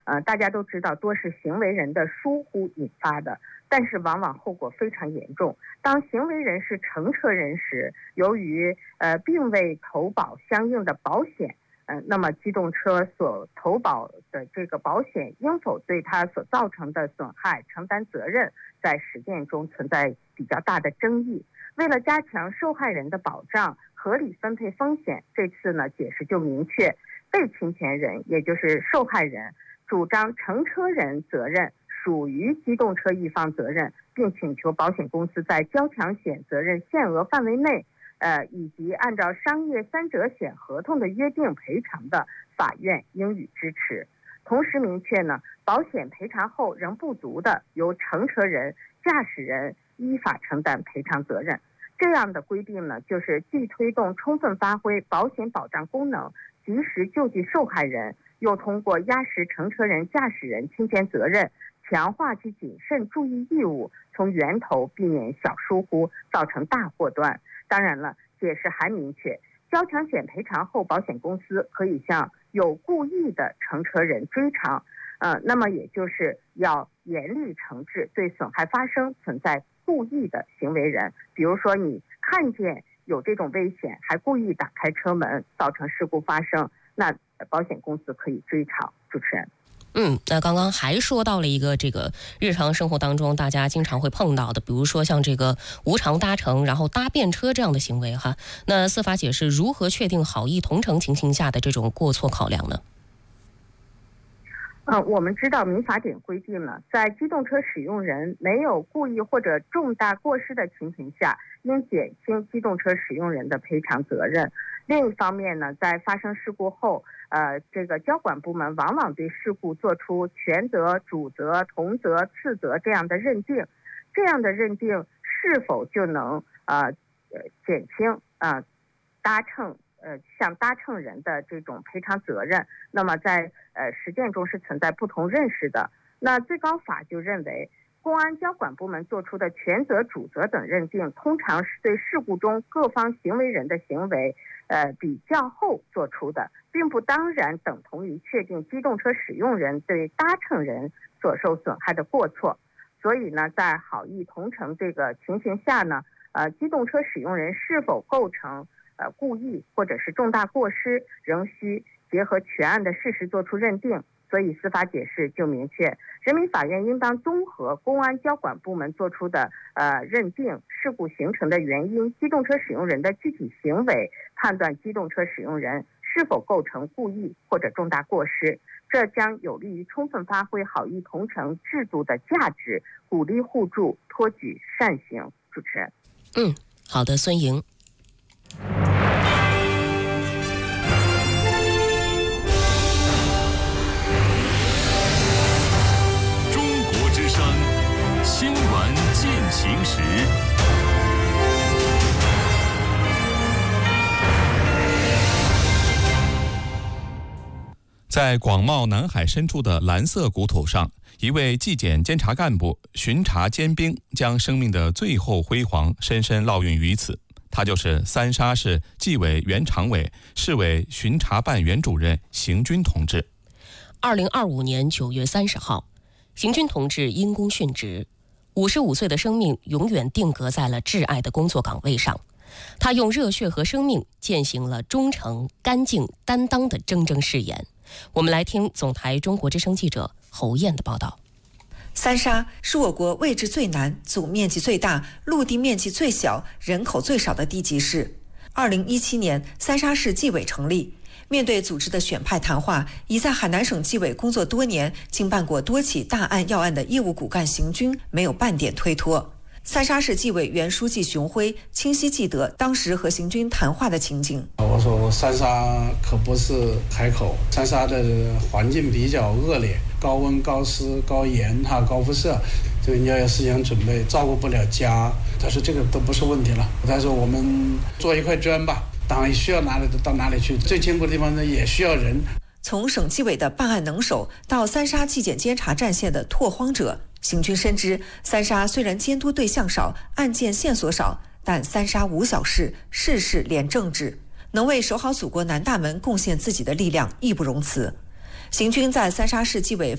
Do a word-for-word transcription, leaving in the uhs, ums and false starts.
呃，大家都知道多是行为人的疏忽引发的，但是往往后果非常严重。当行为人是乘车人时，由于呃并未投保相应的保险，呃，那么机动车所投保的这个保险应否对他所造成的损害承担责任，在实践中存在比较大的争议。为了加强受害人的保障，合理分配风险，这次呢解释就明确，被侵权人也就是受害人主张乘车人责任属于机动车一方责任，并请求保险公司在交强险责任限额范围内，呃，以及按照商业三者险合同的约定赔偿的，法院应予支持。同时明确呢，保险赔偿后仍不足的，由乘车人、驾驶人依法承担赔偿责任。这样的规定呢，就是既推动充分发挥保险保障功能，及时救济受害人，又通过压实乘车人、驾驶人侵权责任，强化其谨慎注意义务，从源头避免小疏忽造成大祸端。当然了，解释还明确，交强险赔偿后，保险公司可以向有故意的乘车人追偿，呃，那么也就是要严厉惩治对损害发生存在故意的行为人。比如说你看见有这种危险，还故意打开车门，造成事故发生，那保险公司可以追偿。主持人。 嗯，那刚刚还说到了一个这个日常生活当中大家经常会碰到的，比如说像这个无偿搭乘然后搭便车这样的行为哈。那司法解释如何确定好意同乘情形下的这种过错考量呢？ 呃，我们知道民法典规定了，在机动车使用人没有故意或者重大过失的情形下，应减轻机动车使用人的赔偿责任。另一方面呢，在发生事故后，呃，这个交管部门往往对事故做出全责、主责、同责、次责这样的认定，这样的认定是否就能呃减轻呃搭乘呃向搭乘人的这种赔偿责任？那么在呃实践中是存在不同认识的。那最高法就认为，公安交管部门做出的全责、主责等认定，通常是对事故中各方行为人的行为呃比较后做出的，并不当然等同于确定机动车使用人对搭乘人所受损害的过错。所以呢，在好意同乘这个情形下呢，呃，机动车使用人是否构成呃故意或者是重大过失，仍需结合全案的事实作出认定。所以司法解释就明确，人民法院应当综合公安交管部门作出的呃认定、事故形成的原因、机动车使用人的具体行为，判断机动车使用人是否构成故意或者重大过失。这将有利于充分发挥好意同乘制度的价值，鼓励互助，托举善行。主持人。 嗯，好的，孙莹。 新闻进行时，在广袤南海深处的蓝色古土上，一位纪检监察干部巡查监兵，将生命的最后辉煌深深烙印于此。他就是三沙市纪委原常委、市委巡查办原主任邢军同志。 二零二五年九月三十号，邢军同志因公殉职。五十五岁的生命永远定格在了挚爱的工作岗位上，他用热血和生命践行了忠诚、干净、担当的铮铮誓言。我们来听总台中国之声记者侯燕的报道。 三沙是我国位置最南、总面积最大、陆地面积最小、人口最少的地级市。二零一七年，三沙市纪委成立。面对组织的选派谈话，已在海南省纪委工作多年、经办过多起大案要案的业务骨干邢军没有半点推脱。三沙市纪委原书记熊辉清晰记得当时和邢军谈话的情景。 我说三沙可不是海口，三沙的环境比较恶劣，高温、高湿、高盐、哈、高辐射，这个你要有思想准备，照顾不了家。他说这个都不是问题了。他说我们做一块砖吧。党需要哪里到哪里去，最艰苦的地方呢也需要人。 从省纪委的办案能手到三沙纪检监察战线的拓荒者，邢军深知三沙虽然监督对象少、案件线索少，但三沙无小事，事事连政治，能为守好祖国南大门贡献自己的力量义不容辞。邢军在三沙市纪委